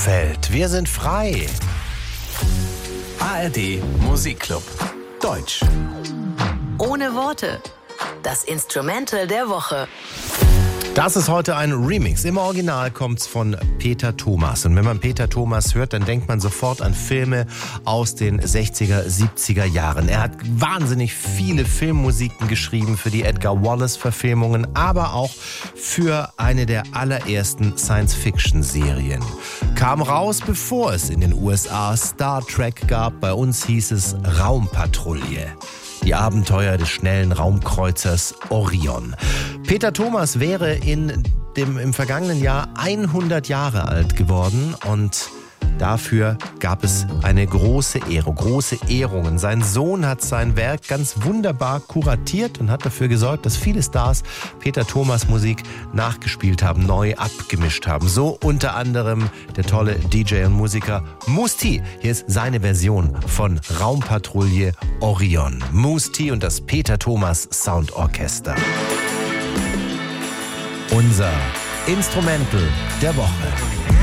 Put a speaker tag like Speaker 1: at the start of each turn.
Speaker 1: Umfeld. Wir sind frei.
Speaker 2: ARD Musikclub. Deutsch.
Speaker 3: Ohne Worte. Das Instrumental der Woche.
Speaker 1: Das ist heute ein Remix. Im Original kommt's von Peter Thomas. Und wenn man Peter Thomas hört, dann denkt man sofort an Filme aus den 60er, 70er Jahren. Er hat wahnsinnig viele Filmmusiken geschrieben für die Edgar Wallace-Verfilmungen, aber auch für eine der allerersten Science-Fiction-Serien. Kam raus, bevor es in den USA Star Trek gab. Bei uns hieß es Raumpatrouille. Die Abenteuer des schnellen Raumkreuzers Orion. Peter Thomas wäre im vergangenen Jahr 100 Jahre alt geworden und dafür gab es eine große Ehrungen. Sein Sohn hat sein Werk ganz wunderbar kuratiert und hat dafür gesorgt, dass viele Stars Peter Thomas Musik nachgespielt haben, neu abgemischt haben. So unter anderem der tolle DJ und Musiker Mousse T. Hier ist seine Version von Raumpatrouille Orion. Mousse T und das Peter Thomas Soundorchester. Unser Instrumental der Woche.